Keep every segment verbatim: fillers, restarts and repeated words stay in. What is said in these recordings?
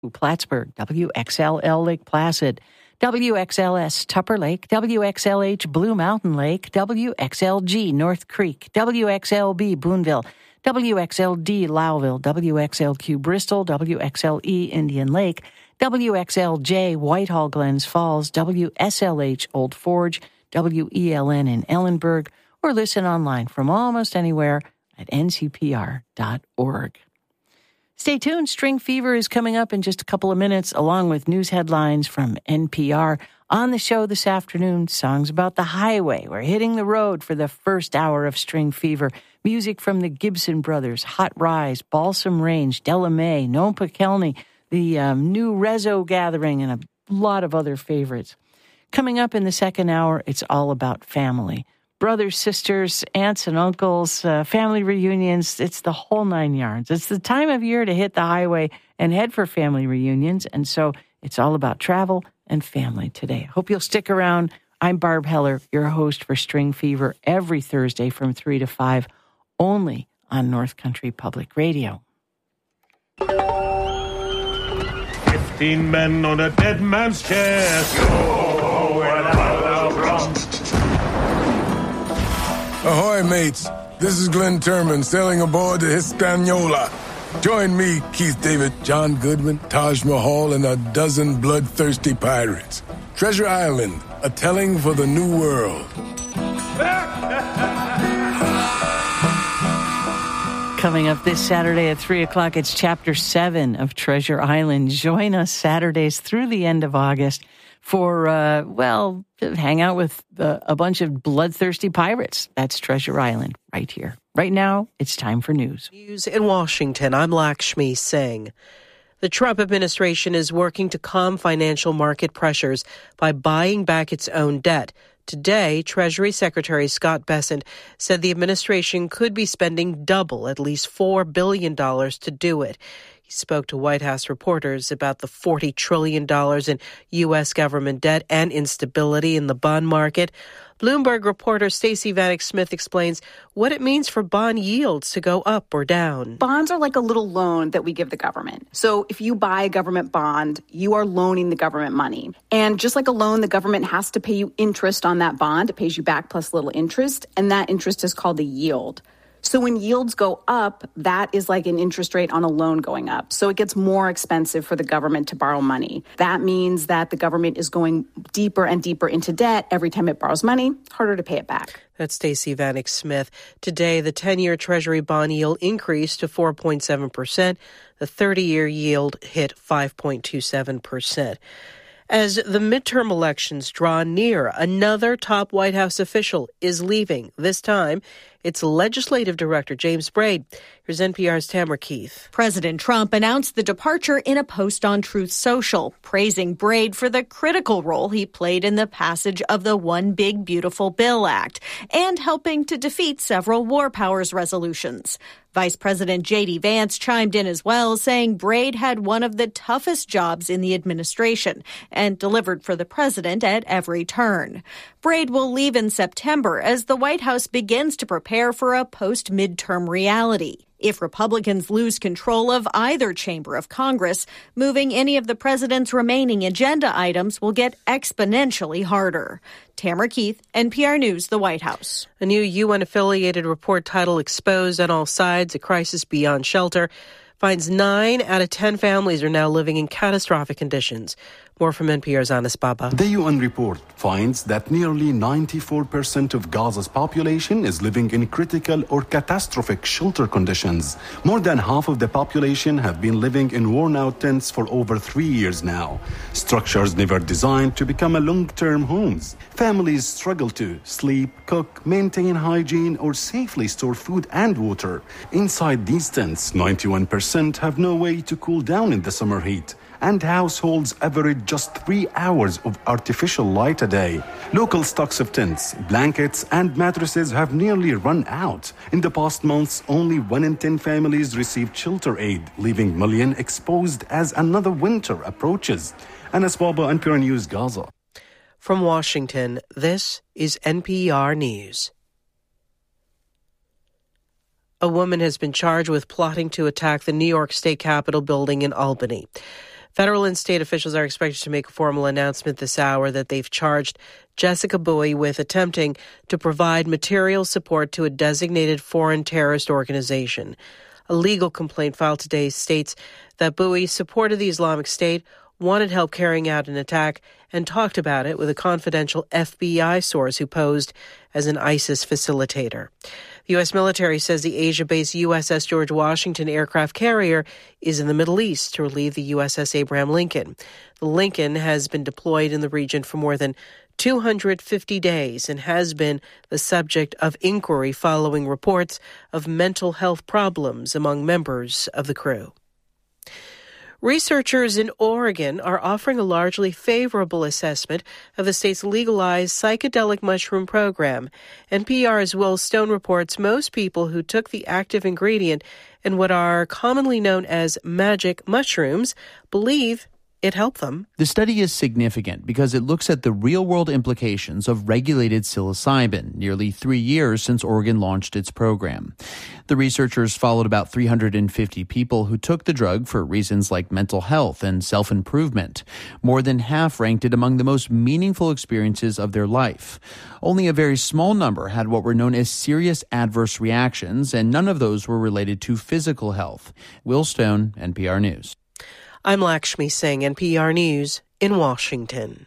Plattsburgh, W X L L Lake Placid, W X L S Tupper Lake, W X L H Blue Mountain Lake, W X L G North Creek, W X L B Boonville, W X L D Lowville, W X L Q Bristol, W X L E Indian Lake, W X L J Whitehall Glens Falls, W S L H Old Forge, W E L N in Ellenburg, or listen online from almost anywhere at N C P R dot org. Stay tuned. String Fever is coming up in just a couple of minutes, along with news headlines from N P R. On the show this afternoon, songs about the highway. We're hitting the road for the first hour of String Fever. Music from the Gibson Brothers, Hot Rise, Balsam Range, Della Mae, Noam Pikelny, the um, new Rezo Gathering, and a lot of other favorites. Coming up in the second hour, it's all about family. Brothers, sisters, aunts and uncles, uh, family reunions, it's the whole nine yards. It's the time of year to hit the highway and head for family reunions, and so it's all about travel and family today. Hope you'll stick around. I'm Barb Heller, your host for String Fever, every Thursday from three to five, only on North Country Public Radio. Fifteen men on a dead man's chest. Yo, where the hell from? Ahoy, mates. This is Glenn Turman sailing aboard the Hispaniola. Join me, Keith David, John Goodman, Taj Mahal, and a dozen bloodthirsty pirates. Treasure Island, a telling for the new world. Coming up this Saturday at three o'clock, it's Chapter seven of Treasure Island. Join us Saturdays through the end of August for, uh, well, to hang out with uh, a bunch of bloodthirsty pirates. That's Treasure Island right here. Right now, it's time for news. News in Washington. I'm Lakshmi Singh. The Trump administration is working to calm financial market pressures by buying back its own debt. Today, Treasury Secretary Scott Bessent said the administration could be spending double, at least four billion dollars, to do it. He spoke to White House reporters about the forty trillion dollars in U S government debt and instability in the bond market. Bloomberg reporter Stacey Vanek Smith explains what it means for bond yields to go up or down. Bonds are like a little loan that we give the government. So if you buy a government bond, you are loaning the government money. And just like a loan, the government has to pay you interest on that bond. It pays you back plus little interest, and that interest is called a yield. So when yields go up, that is like an interest rate on a loan going up. So it gets more expensive for the government to borrow money. That means that the government is going deeper and deeper into debt every time it borrows money. Harder to pay it back. That's Stacey Vanek Smith. Today, the ten-year Treasury bond yield increased to four point seven percent. The thirty-year yield hit five point two seven percent. As the midterm elections draw near, another top White House official is leaving. This time, it's Legislative Director James Braid. Here's N P R's Tamara Keith. President Trump announced the departure in a post on Truth Social, praising Braid for the critical role he played in the passage of the One Big Beautiful Bill Act and helping to defeat several war powers resolutions. Vice President J D. Vance chimed in as well, saying Braid had one of the toughest jobs in the administration and delivered for the president at every turn. Braid will leave in September as the White House begins to prepare for a post-midterm reality. If Republicans lose control of either chamber of Congress, moving any of the president's remaining agenda items will get exponentially harder. Tamara Keith, N P R News, the White House. A new U N-affiliated report titled Exposed on All Sides, A Crisis Beyond Shelter finds nine out of ten families are now living in catastrophic conditions. More from N P R's Anas Baba. The U N report finds that nearly ninety-four percent of Gaza's population is living in critical or catastrophic shelter conditions. More than half of the population have been living in worn-out tents for over three years now. Structures never designed to become a long-term homes. Families struggle to sleep, cook, maintain hygiene, or safely store food and water. Inside these tents, ninety-one percent have no way to cool down in the summer heat, and households average just three hours of artificial light a day. Local stocks of tents, blankets, and mattresses have nearly run out. In the past months, only one in ten families received shelter aid, leaving millions exposed as another winter approaches. Anas Baba, N P R News, Gaza. From Washington, this is N P R News. A woman has been charged with plotting to attack the New York State Capitol building in Albany. Federal and state officials are expected to make a formal announcement this hour that they've charged Jessica Bowie with attempting to provide material support to a designated foreign terrorist organization. A legal complaint filed today states that Bowie supported the Islamic State, wanted help carrying out an attack, and talked about it with a confidential F B I source who posed as an ISIS facilitator. The U S military says the Asia-based U S S George Washington aircraft carrier is in the Middle East to relieve the U S S Abraham Lincoln. The Lincoln has been deployed in the region for more than two hundred fifty days and has been the subject of inquiry following reports of mental health problems among members of the crew. Researchers in Oregon are offering a largely favorable assessment of the state's legalized psychedelic mushroom program. N P R's Will Stone reports most people who took the active ingredient in what are commonly known as magic mushrooms believe it helped them. The study is significant because it looks at the real-world implications of regulated psilocybin, nearly three years since Oregon launched its program. The researchers followed about three hundred fifty people who took the drug for reasons like mental health and self-improvement. More than half ranked it among the most meaningful experiences of their life. Only a very small number had what were known as serious adverse reactions, and none of those were related to physical health. Will Stone, N P R News. I'm Lakshmi Singh, N P R News in Washington.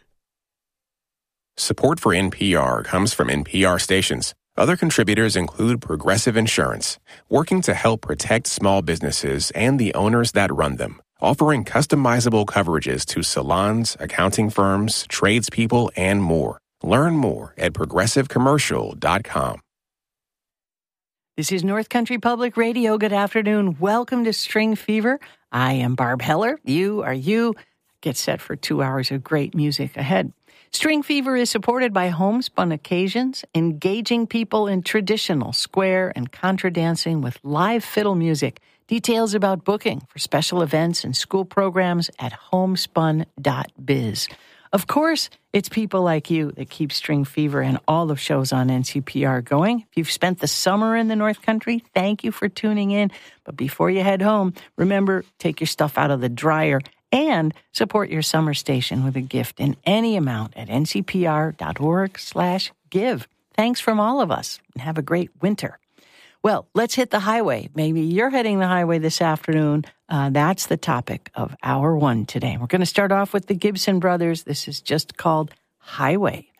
Support for N P R comes from N P R stations. Other contributors include Progressive Insurance, working to help protect small businesses and the owners that run them, offering customizable coverages to salons, accounting firms, tradespeople, and more. Learn more at progressive commercial dot com. This is North Country Public Radio. Good afternoon. Welcome to String Fever. I am Barb Heller. You are you. Get set for two hours of great music ahead. String Fever is supported by Homespun Occasions, engaging people in traditional, square, and contra dancing with live fiddle music. Details about booking for special events and school programs at homespun dot biz. Of course, it's people like you that keep String Fever and all the shows on N C P R going. If you've spent the summer in the North Country, thank you for tuning in. But before you head home, remember, take your stuff out of the dryer and support your summer station with a gift in any amount at N C P R dot org slash give. Thanks from all of us, and have a great winter. Well, let's hit the highway. Maybe you're heading the highway this afternoon. Uh, that's the topic of hour one today. We're going to start off with the Gibson Brothers. This is just called Highway.